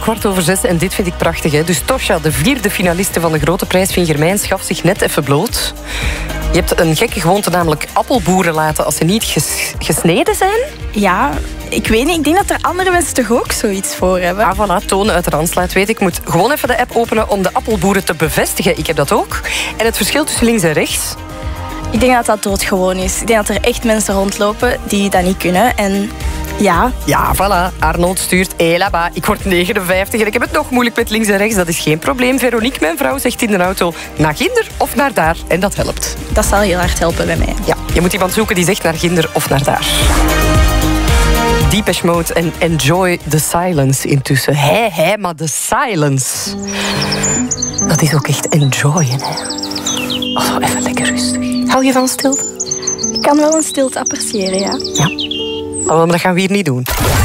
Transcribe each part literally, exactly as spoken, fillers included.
kwart over zes en dit vind ik prachtig. Hè? Dus Tosja, de vierde finaliste van de Grote Prijs Vinger-Mijn, schaf zich net even bloot. Je hebt een gekke gewoonte, namelijk appelboeren laten als ze niet ges- gesneden zijn. Ja, ik weet niet. Ik denk dat er andere mensen toch ook zoiets voor hebben. Ah, voilà, Toon uit Randslaat weet ik. Ik moet gewoon even de app openen om de appelboeren te bevestigen. Ik heb dat ook. En het verschil tussen links en rechts... Ik denk dat dat doodgewoon is. Ik denk dat er echt mensen rondlopen die dat niet kunnen. En ja... Ja, voilà. Arnold stuurt, hé, là-bas, ik word negenenvijftig en ik heb het nog moeilijk met links en rechts. Dat is geen probleem. Veronique, mijn vrouw, zegt in de auto, naar ginder of naar daar. En dat helpt. Dat zal heel hard helpen bij mij. Ja, je moet iemand zoeken die zegt naar ginder of naar daar. Depeche Mode en Enjoy the Silence intussen. Hé, hé, maar de silence. Dat is ook echt enjoyen, hè. Oh, zo even lekker rustig. Hou je van stilte? Ik kan wel een stilte appreciëren, ja. Ja. Oh, maar dat gaan we hier niet doen.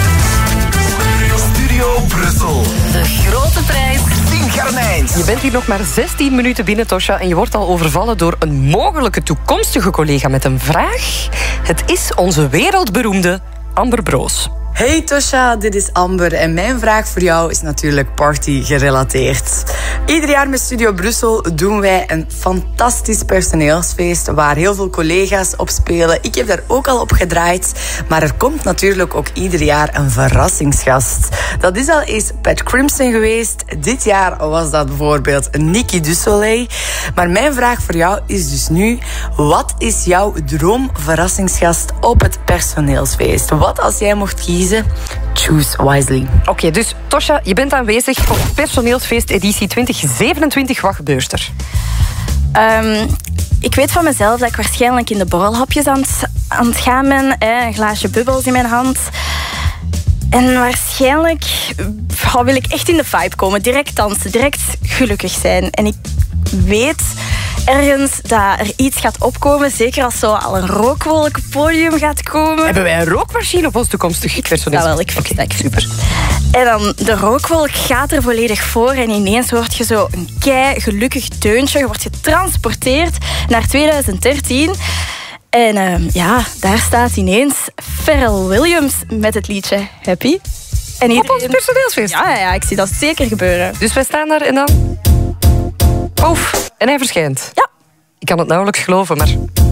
Studio Brussel. De Grote Prijs. Tien Garnijns. Je bent hier nog maar zestien minuten binnen, Tosja, en je wordt al overvallen door een mogelijke toekomstige collega met een vraag. Het is onze wereldberoemde Amber Broos. Hey Tosja, dit is Amber en mijn vraag voor jou is natuurlijk party gerelateerd. Ieder jaar met Studio Brussel doen wij een fantastisch personeelsfeest waar heel veel collega's op spelen. Ik heb daar ook al op gedraaid, maar er komt natuurlijk ook ieder jaar een verrassingsgast. Dat is al eens Pat Crimson geweest. Dit jaar was dat bijvoorbeeld Nicky Dusoleil. Maar mijn vraag voor jou is dus nu, wat is jouw droomverrassingsgast op het personeelsfeest? Wat als jij mocht kiezen? Choose wisely. Oké, okay, dus Tosja, je bent aanwezig op personeelsfeest editie twintig zevenentwintig. Wat gebeurt er? Um, ik weet van mezelf dat ik waarschijnlijk in de borrelhapjes aan het, aan het gaan ben. Hè, een glaasje bubbels in mijn hand. En waarschijnlijk oh, wil ik echt in de vibe komen. Direct dansen, direct gelukkig zijn. En ik weet ergens dat er iets gaat opkomen. Zeker als zo al een rookwolk op het podium gaat komen. Hebben wij een rookmachine op ons toekomstig personeelsfeest? Ja, wel, ik vind okay, dat super. En dan de rookwolk gaat er volledig voor en ineens word je zo een kei gelukkig deuntje. Je wordt getransporteerd naar twintig dertien. En uh, ja, daar staat ineens Pharrell Williams met het liedje Happy. En iedereen... Op ons personeelsfeest? Ja, ja, ik zie dat zeker gebeuren. Dus wij staan daar en dan... Poef, en hij verschijnt. Ja. Ik kan het nauwelijks geloven, maar...